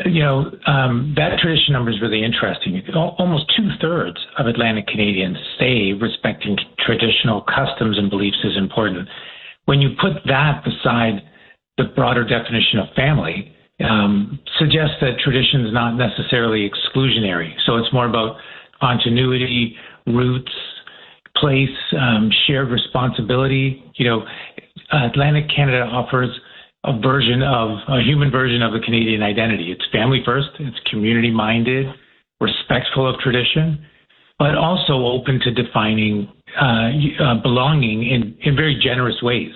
that tradition number is really interesting. Almost 2/3 of Atlantic Canadians say respecting traditional customs and beliefs is important. When you put that beside the broader definition of family, suggests that tradition is not necessarily exclusionary. So it's more about continuity, roots, place, shared responsibility. Atlantic Canada offers a human version of the Canadian identity. It's family first, it's community minded, respectful of tradition, but also open to defining belonging in very generous ways.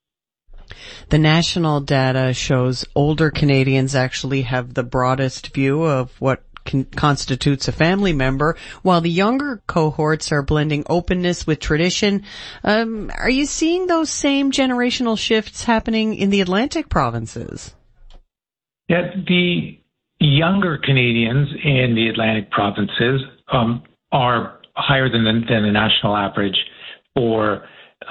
The national data shows older Canadians actually have the broadest view of what constitutes a family member, while the younger cohorts are blending openness with tradition. Are you seeing those same generational shifts happening in the Atlantic provinces? Yeah, the younger Canadians in the Atlantic provinces are higher than the national average for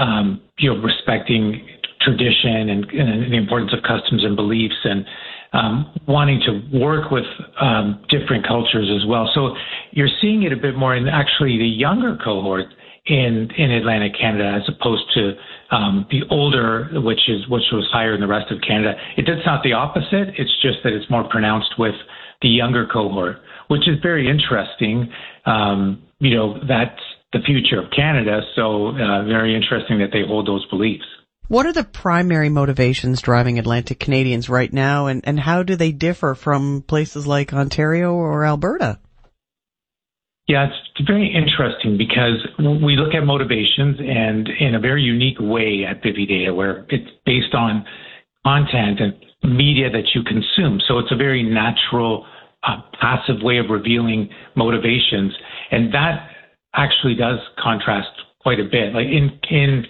respecting tradition and the importance of customs and beliefs, and wanting to work with different cultures as well. So you're seeing it a bit more in actually the younger cohort in Atlantic Canada, as opposed to the older, which was higher in the rest of Canada. It's not the opposite. It's just that it's more pronounced with the younger cohort, which is very interesting. That's the future of Canada. So very interesting that they hold those beliefs. What are the primary motivations driving Atlantic Canadians right now, and how do they differ from places like Ontario or Alberta? Yeah, it's very interesting because we look at motivations and in a very unique way at Vivi Data, where it's based on content and media that you consume. So it's a very natural, passive way of revealing motivations. And that actually does contrast quite a bit. Like in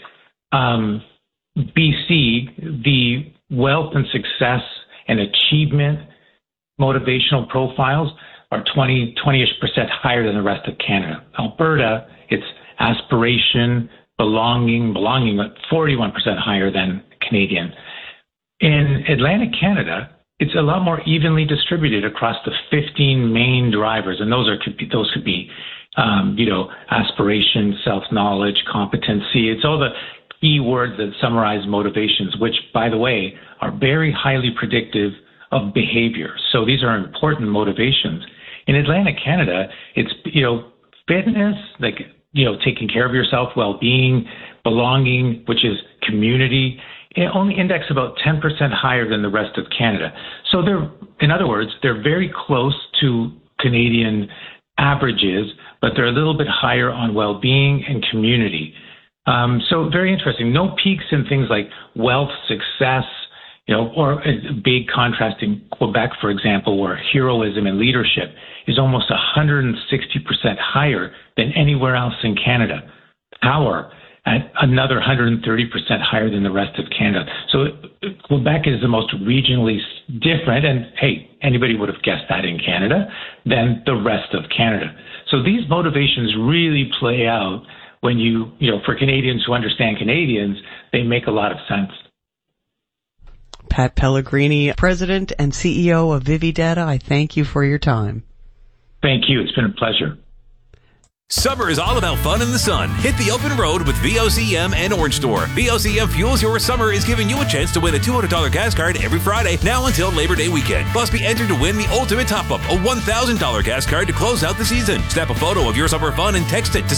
BC, the wealth and success and achievement motivational profiles are 20-ish% higher than the rest of Canada. Alberta, it's aspiration, belonging at 41% higher than Canadian. In Atlantic Canada, it's a lot more evenly distributed across the 15 main drivers, and those could be aspiration, self-knowledge, competency. It's all the key words that summarize motivations, which, by the way, are very highly predictive of behavior. So these are important motivations. In Atlantic Canada, it's, fitness, taking care of yourself, well-being, belonging, which is community. It only index about 10% higher than the rest of Canada. So in other words, they're very close to Canadian averages, but they're a little bit higher on well-being and community. So very interesting. No peaks in things like wealth, success, or a big contrast in Quebec, for example, where heroism and leadership is almost 160% higher than anywhere else in Canada. Power at another 130% higher than the rest of Canada. So Quebec is the most regionally different, and hey, anybody would have guessed that in Canada, than the rest of Canada. So these motivations really play out when for Canadians who understand Canadians, they make a lot of sense. Pat Pellegrini, President and CEO of Vividata, I thank you for your time. Thank you. It's been a pleasure. Summer is all about fun in the sun. Hit the open road with VOCM and Orange Store. VOCM Fuels Your Summer is giving you a chance to win a $200 gas card every Friday, now until Labor Day weekend. Plus, be entered to win the ultimate top-up, a $1,000 gas card to close out the season. Snap a photo of your summer fun and text it to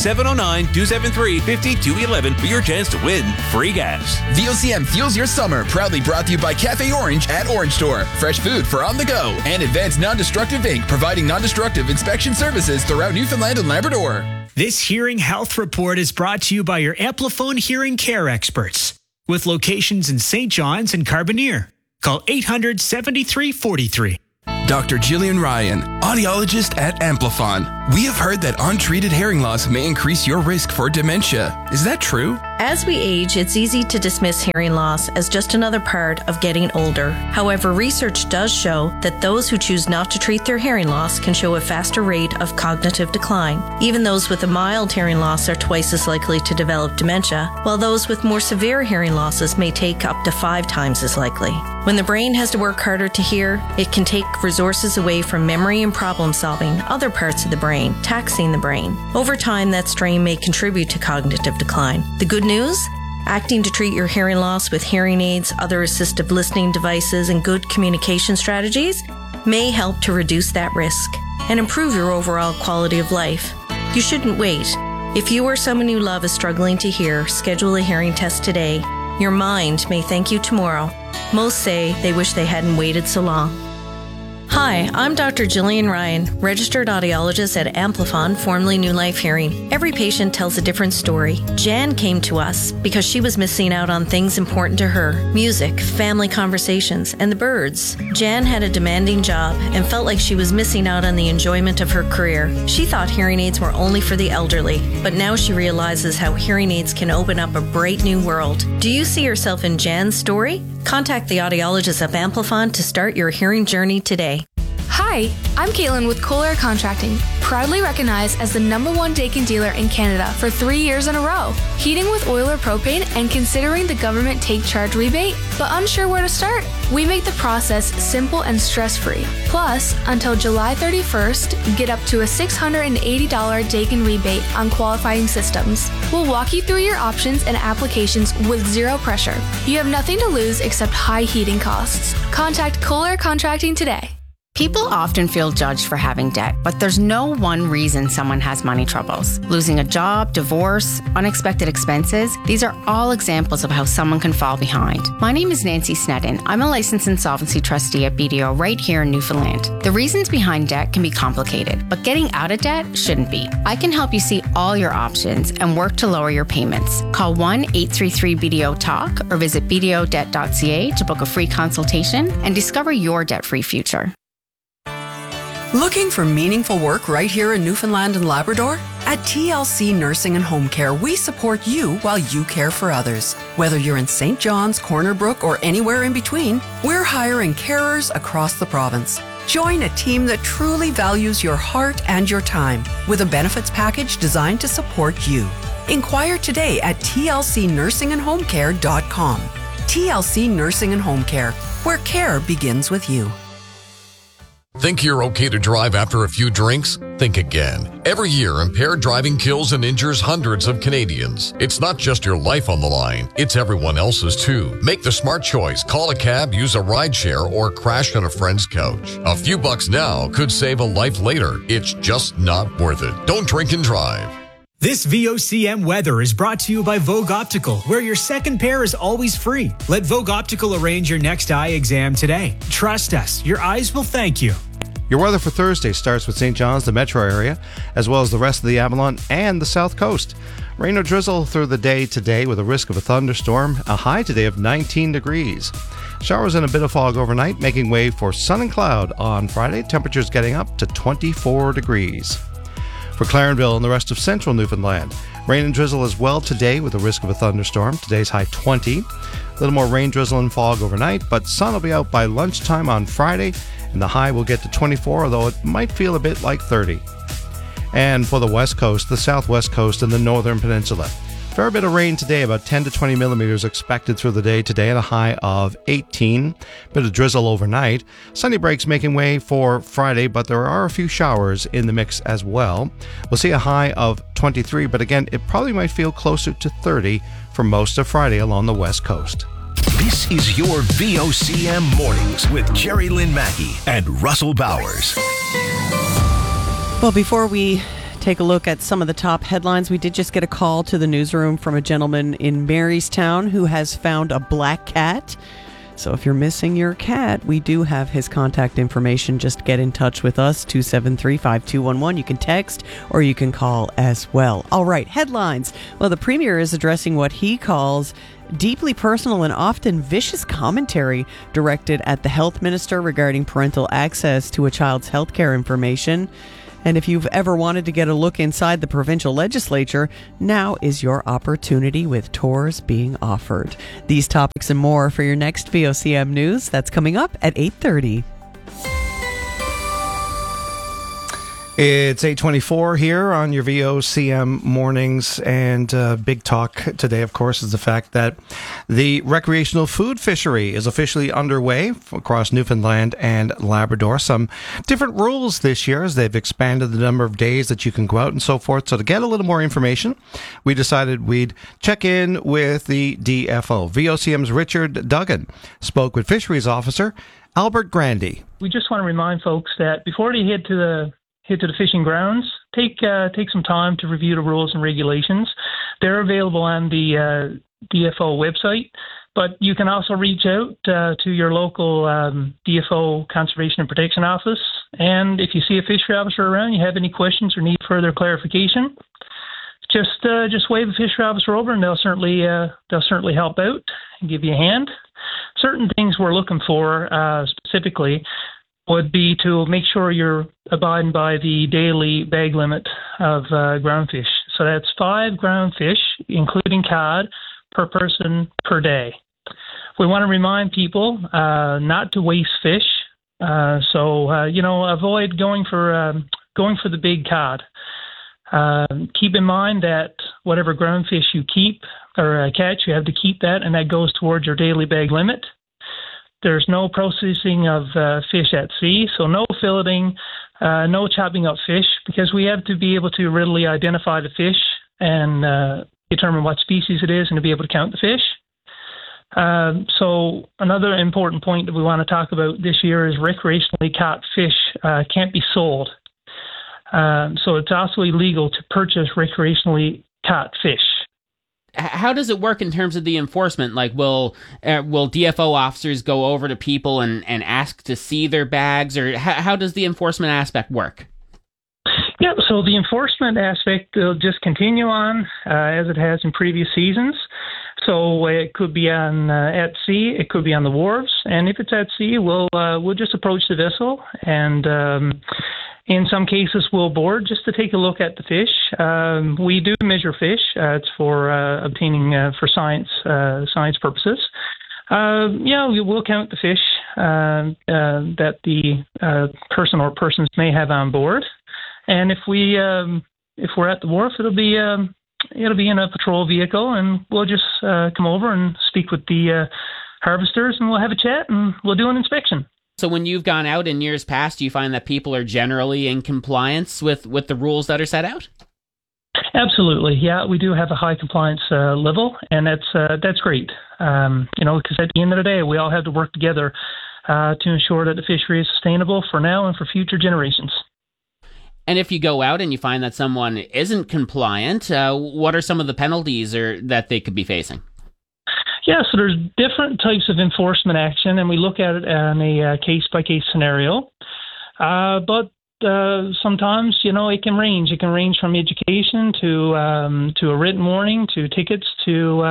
709-273-5211 for your chance to win free gas. VOCM Fuels Your Summer, proudly brought to you by Cafe Orange at Orange Store. Fresh food for on the go. And Advanced Non-Destructive Inc., providing non-destructive inspection services throughout Newfoundland and Labrador. This Hearing Health Report is brought to you by your Amplifone Hearing Care experts, with locations in St. John's and Carbonear. Call 800-7343. Dr. Jillian Ryan, audiologist at Amplifon. We have heard that untreated hearing loss may increase your risk for dementia. Is that true? As we age, it's easy to dismiss hearing loss as just another part of getting older. However, research does show that those who choose not to treat their hearing loss can show a faster rate of cognitive decline. Even those with a mild hearing loss are twice as likely to develop dementia, while those with more severe hearing losses may take up to 5 times as likely. When the brain has to work harder to hear, it can take resources away from memory and problem solving, other parts of the brain, taxing the brain. Over time, that strain may contribute to cognitive decline. The good news? Acting to treat your hearing loss with hearing aids, other assistive listening devices, and good communication strategies may help to reduce that risk and improve your overall quality of life. You shouldn't wait. If you or someone you love is struggling to hear, schedule a hearing test today. Your mind may thank you tomorrow. Most say they wish they hadn't waited so long. Hi, I'm Dr. Jillian Ryan, registered audiologist at Amplifon, formerly New Life Hearing. Every patient tells a different story. Jan came to us because she was missing out on things important to her: music, family conversations, and the birds. Jan had a demanding job and felt like she was missing out on the enjoyment of her career. She thought hearing aids were only for the elderly, but now she realizes how hearing aids can open up a bright new world. Do you see yourself in Jan's story? Contact the audiologist of Amplifon to start your hearing journey today. Hi, I'm Caitlin with Kohler Contracting, proudly recognized as the #1 Daikin dealer in Canada for 3 years in a row. Heating with oil or propane and considering the government take charge rebate, but unsure where to start? We make the process simple and stress-free. Plus, until July 31st, get up to a $680 Daikin rebate on qualifying systems. We'll walk you through your options and applications with zero pressure. You have nothing to lose except high heating costs. Contact Kohler Contracting today. People often feel judged for having debt, but there's no one reason someone has money troubles. Losing a job, divorce, unexpected expenses, these are all examples of how someone can fall behind. My name is Nancy Sneddon. I'm a licensed insolvency trustee at BDO right here in Newfoundland. The reasons behind debt can be complicated, but getting out of debt shouldn't be. I can help you see all your options and work to lower your payments. Call 1-833-BDO-TALK or visit bdodebt.ca to book a free consultation and discover your debt-free future. Looking for meaningful work right here in Newfoundland and Labrador? At TLC Nursing and Home Care, we support you while you care for others. Whether you're in St. John's, Corner Brook, or anywhere in between, we're hiring carers across the province. Join a team that truly values your heart and your time with a benefits package designed to support you. Inquire today at tlcnursingandhomecare.com. TLC Nursing and Home Care, where care begins with you. Think you're okay to drive after a few drinks? Think again. Every year, impaired driving kills and injures hundreds of Canadians. It's not just your life on the line, it's everyone else's too. Make the smart choice. Call a cab, use a rideshare, or crash on a friend's couch. A few bucks now could save a life later. It's just not worth it. Don't drink and drive. This VOCM weather is brought to you by Vogue Optical, where your second pair is always free. Let Vogue Optical arrange your next eye exam today. Trust us, your eyes will thank you. Your weather for Thursday starts with St. John's, the metro area, as well as the rest of the Avalon and the south coast. Rain or drizzle through the day today with a risk of a thunderstorm, a high today of 19 degrees. Showers and a bit of fog overnight, making way for sun and cloud on Friday. Temperatures getting up to 24 degrees. For Clarenville and the rest of central Newfoundland, rain and drizzle as well today with a risk of a thunderstorm. Today's high 20. A little more rain, drizzle, and fog overnight, but sun will be out by lunchtime on Friday, and the high will get to 24, although it might feel a bit like 30. And for the west coast, the southwest coast, and the northern peninsula, Fair bit of rain today, about 10 to 20 millimeters expected through the day today at a high of 18. Bit of drizzle overnight. Sunny breaks making way for Friday, but there are a few showers in the mix as well. We'll see a high of 23, but again, it probably might feel closer to 30 for most of Friday along the west coast. This is your VOCM Mornings with Jerry Lynn Mackey and Russell Bowers. Well, before we take a look at some of the top headlines, we did just get a call to the newsroom from a gentleman in Marystown who has found a black cat. So if you're missing your cat, we do have his contact information. Just get in touch with us, 273-5211. You can text or you can call as well. All right, headlines. Well, the Premier is addressing what he calls deeply personal and often vicious commentary directed at the Health Minister regarding parental access to a child's healthcare information. And if you've ever wanted to get a look inside the provincial legislature, now is your opportunity with tours being offered. These topics and more for your next VOCM News. That's coming up at 8:30. It's 8:24 here on your VOCM mornings, and big talk today, of course, is the fact that the recreational food fishery is officially underway across Newfoundland and Labrador. Some different rules this year as they've expanded the number of days that you can go out and so forth. So to get a little more information, we decided we'd check in with the DFO. VOCM's Richard Duggan spoke with Fisheries Officer Albert Grandy. We just want to remind folks that before they head to the fishing grounds, take some time to review the rules and regulations. They're available on the DFO website, but you can also reach out to your local DFO Conservation and Protection Office. And if you see a fishery officer around, you have any questions or need further clarification, just wave a fishery officer over, and they'll certainly help out and give you a hand. Certain things we're looking for specifically would be to make sure you're abiding by the daily bag limit of ground fish. So that's 5 ground fish, including cod, per person per day. We want to remind people not to waste fish. So avoid going for the big cod. Keep in mind that whatever ground fish you keep or catch, you have to keep that, and that goes towards your daily bag limit. There's no processing of fish at sea, so no filleting, no chopping up fish, because we have to be able to readily identify the fish and determine what species it is and to be able to count the fish. So another important point that we want to talk about this year is recreationally caught fish can't be sold. So it's also illegal to purchase recreationally caught fish. How does it work in terms of the enforcement? Like, will DFO officers go over to people and ask to see their bags, or how does the enforcement aspect work? Yeah, so the enforcement aspect will just continue on as it has in previous seasons. So it could be on at sea, it could be on the wharves, and if it's at sea, we'll just approach the vessel, and in some cases we'll board just to take a look at the fish. We do measure fish. It's for obtaining for science purposes. We will count the fish that the person or persons may have on board, and if we're at the wharf, it'll be in a patrol vehicle, and we'll just come over and speak with the harvesters, and we'll have a chat, and we'll do an inspection. So when you've gone out in years past, do you find that people are generally in compliance with the rules that are set out? Absolutely, yeah. We do have a high compliance level, and that's great. Because at the end of the day, we all have to work together to ensure that the fishery is sustainable for now and for future generations. And if you go out and you find that someone isn't compliant, what are some of the penalties that they could be facing? Yeah, so there's different types of enforcement action, and we look at it on a case-by-case scenario. But sometimes, it can range. It can range from education to a written warning, to tickets, to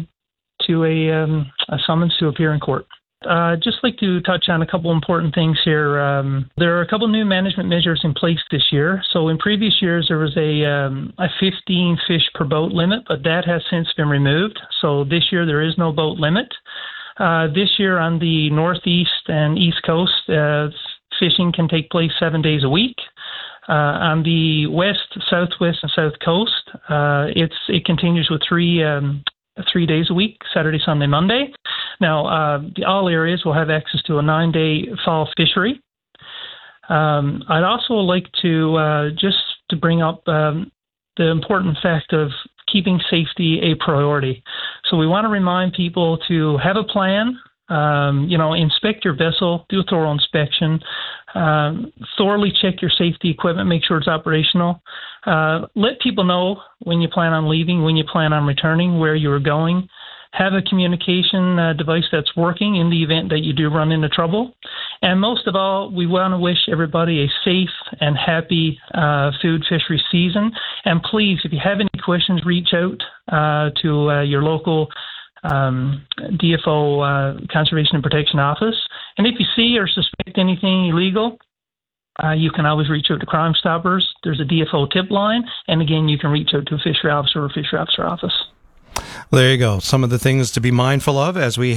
a summons to appear in court. Just like to touch on a couple important things here. There are a couple new management measures in place this year. So in previous years, there was a 15 fish per boat limit, but that has since been removed. So this year, there is no boat limit. This year on the northeast and east coast, fishing can take place 7 days a week. On the west, southwest, and south coast, it continues with 3 days a week, Saturday, Sunday, Monday. Now, all areas will have access to a 9-day fall fishery. I'd also like to just to bring up the important fact of keeping safety a priority. So we want to remind people to have a plan, inspect your vessel, do a thorough inspection, thoroughly check your safety equipment, make sure it's operational. Let people know when you plan on leaving, when you plan on returning, where you're going. Have a communication device that's working in the event that you do run into trouble. And most of all, we want to wish everybody a safe and happy food fishery season. And please, if you have any questions, reach out to your local DFO Conservation and Protection Office. And if you see or suspect anything illegal, you can always reach out to Crime Stoppers. There's a DFO tip line. And again, you can reach out to a fishery officer or fishery officer office. There you go. Some of the things to be mindful of as we